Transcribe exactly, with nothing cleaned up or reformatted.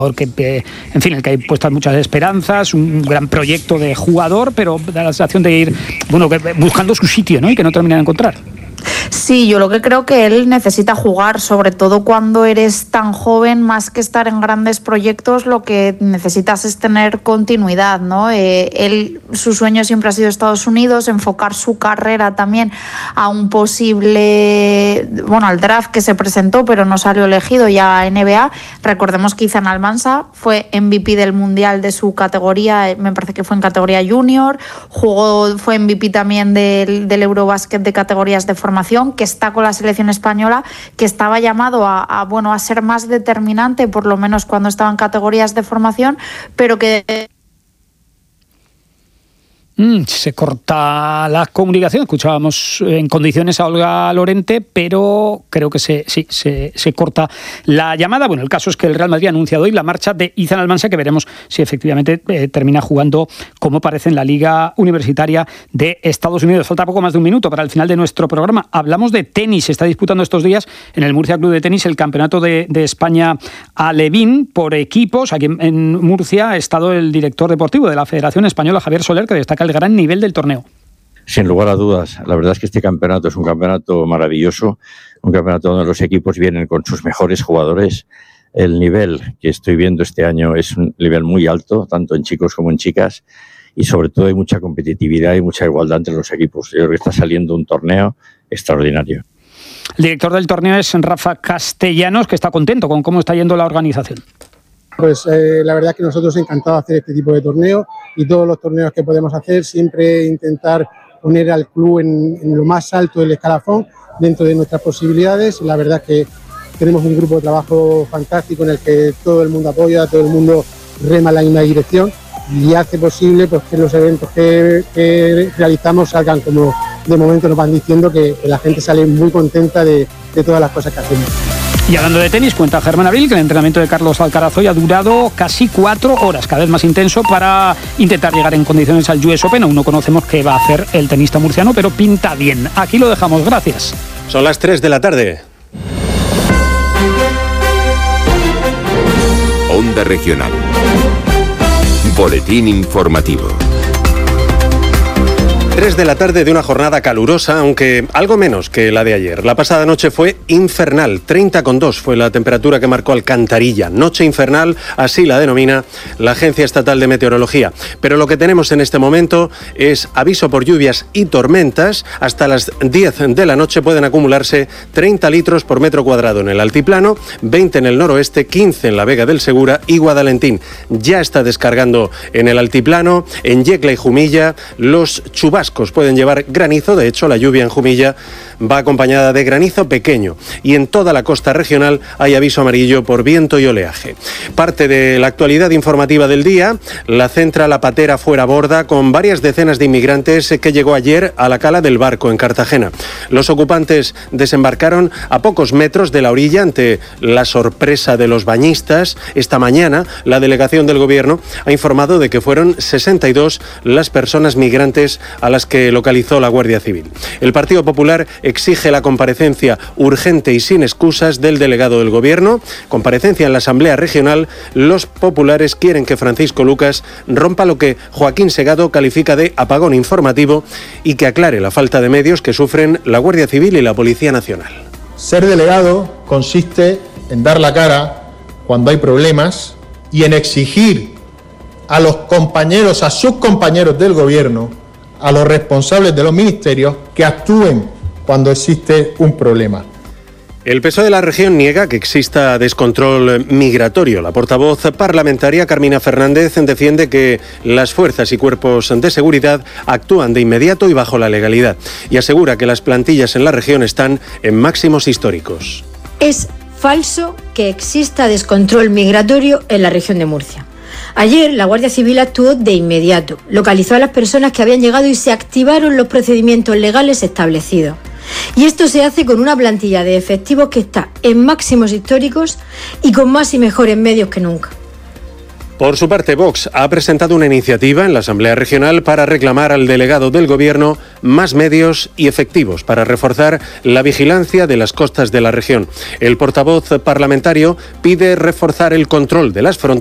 que, en fin, el que hay puestas muchas esperanzas, un gran proyecto de jugador, pero da la sensación de ir, bueno, buscando su sitio, ¿no? Y que no termina de encontrar. Sí, yo lo que creo que él necesita jugar, sobre todo cuando eres tan joven, más que estar en grandes proyectos, lo que necesitas es tener continuidad, ¿no? Eh, él, su sueño siempre ha sido Estados Unidos, enfocar su carrera también a un posible, bueno, al draft que se presentó, pero no salió elegido, ya a N B A. Recordemos que Izan Almansa fue M V P del Mundial de su categoría, me parece que fue en categoría junior, jugó, fue M V P también del, del Eurobasket de categorías de formación, que está con la selección española, que estaba llamado a, a, bueno, a ser más determinante, por lo menos cuando estaba en categorías de formación, pero que... Mm, se corta la comunicación. Escuchábamos en condiciones a Olga Lorente, pero creo que se, sí, se, se corta la llamada. Bueno, el caso es que el Real Madrid ha anunciado hoy la marcha de Izan Almansa, que veremos si efectivamente eh, termina jugando como parece en la Liga Universitaria de Estados Unidos. Falta poco más de un minuto para el final de nuestro programa. Hablamos de tenis. Se está disputando estos días en el Murcia Club de Tenis el Campeonato de, de España Alevín por equipos. Aquí en, en Murcia ha estado el director deportivo de la Federación Española, Javier Soler, que destaca el gran nivel del torneo. Sin lugar a dudas, la verdad es que este campeonato es un campeonato maravilloso, un campeonato donde los equipos vienen con sus mejores jugadores. El nivel que estoy viendo este año es un nivel muy alto, tanto en chicos como en chicas, y sobre todo hay mucha competitividad y mucha igualdad entre los equipos. Yo creo que está saliendo un torneo extraordinario. El director del torneo es Rafa Castellanos, que está contento con cómo está yendo la organización. Pues eh, la verdad es que nosotros encantados de hacer este tipo de torneo y todos los torneos que podemos hacer, siempre intentar poner al club en, en lo más alto del escalafón dentro de nuestras posibilidades. La verdad es que tenemos un grupo de trabajo fantástico en el que todo el mundo apoya, todo el mundo rema en la misma dirección y hace posible pues, que los eventos que, que realizamos salgan como de momento nos van diciendo, que la gente sale muy contenta de, de todas las cosas que hacemos. Y hablando de tenis, cuenta Germán Abril que el entrenamiento de Carlos Alcaraz hoy ha durado casi cuatro horas, cada vez más intenso para intentar llegar en condiciones al U S Open. Aún no conocemos qué va a hacer el tenista murciano, pero pinta bien. Aquí lo dejamos, gracias. Son las tres de la tarde. Onda Regional. Boletín informativo. tres de la tarde de una jornada calurosa, aunque algo menos que la de ayer. La pasada noche fue infernal, treinta coma dos fue la temperatura que marcó Alcantarilla. Noche infernal, así la denomina la Agencia Estatal de Meteorología. Pero lo que tenemos en este momento es aviso por lluvias y tormentas. Hasta las diez de la noche pueden acumularse treinta litros por metro cuadrado en el altiplano, veinte en el noroeste, quince en la Vega del Segura y Guadalentín. Ya está descargando en el altiplano, en Yecla y Jumilla, los chubascos pueden llevar granizo. De hecho, la lluvia en Jumilla va acompañada de granizo pequeño y en toda la costa regional hay aviso amarillo por viento y oleaje. Parte de la actualidad informativa del día la centra la patera Fuera Borda, con varias decenas de inmigrantes que llegó ayer a la cala del Barco en Cartagena. Los ocupantes desembarcaron a pocos metros de la orilla ante la sorpresa de los bañistas. Esta mañana la delegación del gobierno ha informado de que fueron sesenta y dos las personas migrantes a las que localizó la Guardia Civil. El Partido Popular exige la comparecencia urgente y sin excusas del delegado del Gobierno. Comparecencia en la Asamblea Regional. Los populares quieren que Francisco Lucas rompa lo que Joaquín Segado califica de apagón informativo y que aclare la falta de medios que sufren la Guardia Civil y la Policía Nacional. Ser delegado consiste en dar la cara cuando hay problemas y en exigir a los compañeros, a sus compañeros del Gobierno, a los responsables de los ministerios, que actúen cuando existe un problema. El P S O E de la región niega que exista descontrol migratorio. La portavoz parlamentaria Carmina Fernández defiende que las fuerzas y cuerpos de seguridad actúan de inmediato y bajo la legalidad, y asegura que las plantillas en la región están en máximos históricos. Es falso que exista descontrol migratorio en la región de Murcia. Ayer la Guardia Civil actuó de inmediato, localizó a las personas que habían llegado y se activaron los procedimientos legales establecidos. Y esto se hace con una plantilla de efectivos que está en máximos históricos y con más y mejores medios que nunca. Por su parte, Vox ha presentado una iniciativa en la Asamblea Regional para reclamar al delegado del Gobierno más medios y efectivos para reforzar la vigilancia de las costas de la región. El portavoz parlamentario pide reforzar el control de las fronteras